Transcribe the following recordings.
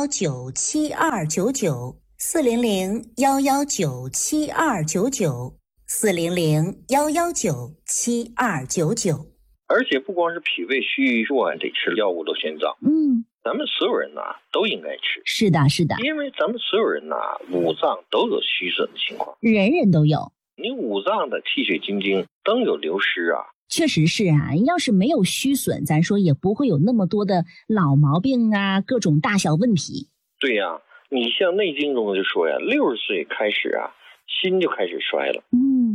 400-119-7299，400-119-7299，400-119-7299。 而且不光是脾胃虚弱得吃药物螺旋藻，咱们所有人都应该吃。 是的，是的， 因为咱们所有人五脏都有虚损的情况， 人人都有。 你五脏的气血津精都有流失确实是要是没有虚损，咱说也不会有那么多的老毛病各种大小问题。 对你像内经中就说60岁开始心就开始衰了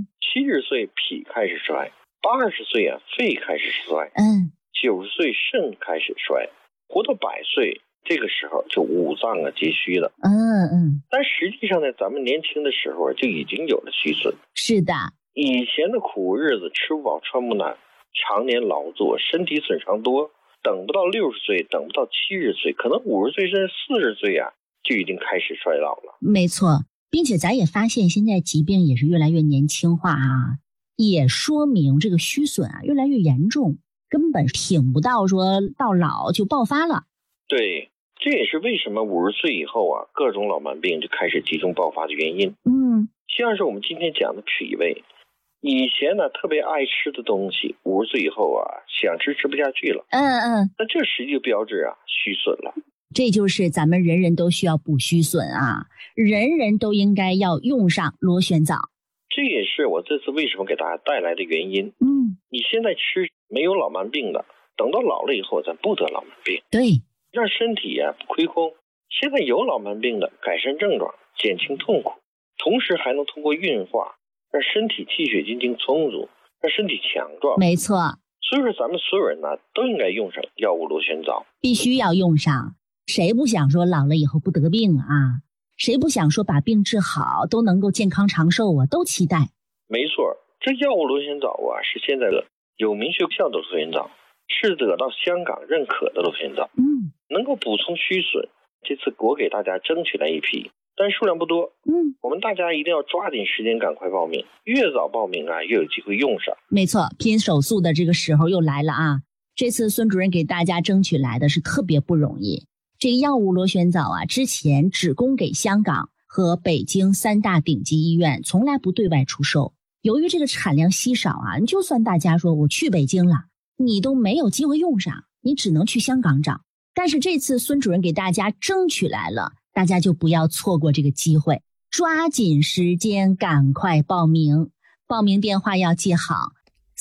，70岁脾开始衰，80岁肺开始衰，90岁肾开始衰，活到100岁这个时候就五脏皆虚了。但实际上呢，咱们年轻的时候就已经有了虚损。 是的， 以前的苦日子吃不饱穿不暖，常年劳作，身体损伤多，等不到60岁，等不到70岁，可能50岁甚至40岁就已经开始衰老了。 没错，并且咱也发现现在疾病也是越来越年轻化也说明这个虚损越来越严重，根本挺不到说到老就爆发了。 对，这也是为什么50岁以后各种老慢病就开始集中爆发的原因。像是我们今天讲的脾胃，以前特别爱吃的东西，50岁以后想吃不下去了。那这实际标志虚损了。 这就是咱们人人都需要补虚损人人都应该要用上螺旋藻。 这也是我这次为什么给大家带来的原因。你现在吃没有老慢病的，等到老了以后咱不得老慢病。 对， 让身体不亏空。现在有老慢病的，改善症状，减轻痛苦，同时还能通过运化让身体气血津精充足，让身体强壮。 没错， 所以说咱们所有人都应该用上药物螺旋藻， 必须要用上。谁不想说老了以后不得病谁不想说把病治好，都能够健康长寿都期待。 没错，这药物螺旋藻是现在的有明确效的螺旋藻，是得到香港认可的螺旋藻，能够补充虚损。这次我给大家争取来一批，但数量不多，我们大家一定要抓紧时间赶快报名，越早报名越有机会用上。 没错，拼手速的这个时候又来了这次孙主任给大家争取来的是特别不容易。这个药物螺旋藻之前只供给香港和北京3大顶级医院，从来不对外出售。由于这个产量稀少就算大家说我去北京了，你都没有机会用上，你只能去香港找。但是这次孙主任给大家争取来了，大家就不要错过这个机会，抓紧时间赶快报名。报名电话要记好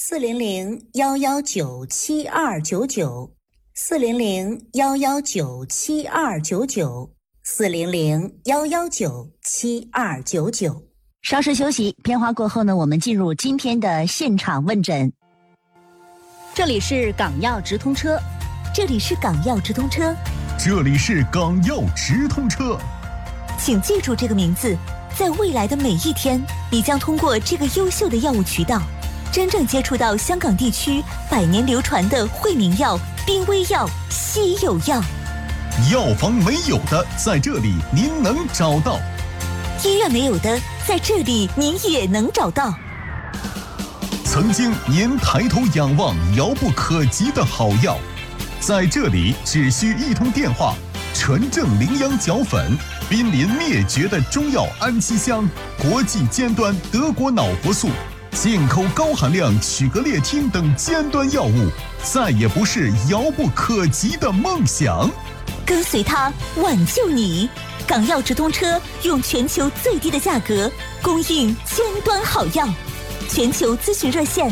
，400-119-7299，400-119-7299。稍事休息，片花过后呢，我们进入今天的现场问诊。这里是港药直通车， 这里是港药直通车， 这里是港药直通车。 请记住这个名字，在未来的每一天，你将通过这个优秀的药物渠道，真正接触到香港地区100年流传的惠民药、濒危药、稀有药。 药房没有的，在这里您能找到； 医院没有的，在这里您也能找到。 曾经您抬头仰望遥不可及的好药，在这里只需一通电话，纯正羚羊角粉，濒临灭绝的中药安息香，国际尖端德国脑活素，进口高含量曲格列汀等尖端药物，再也不是遥不可及的梦想。 跟随它，挽救你。港药直通车用全球最低的价格供应尖端好药，全球咨询热线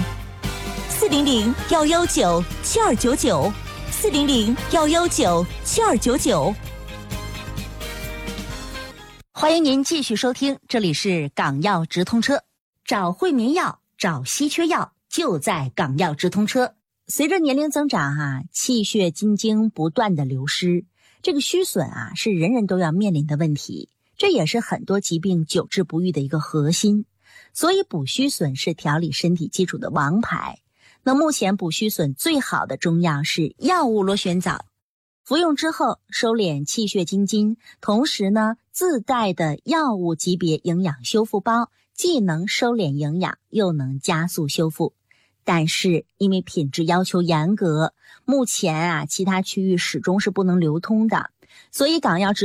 400-119-7299，400-119-7299。 欢迎您继续收听，这里是港药直通车，找惠民药，找稀缺药，就在港药直通车。随着年龄增长气血津精不断的流失，这个虚损是人人都要面临的问题，这也是很多疾病久治不愈的一个核心。所以补虚损是调理身体基础的王牌。那目前补虚损最好的中药是药物螺旋藻，服用之后收敛气血津精，同时呢自带的药物级别营养修复包，既能收敛营养，又能加速修复。但是因为品质要求严格，目前其他区域始终是不能流通的，所以港药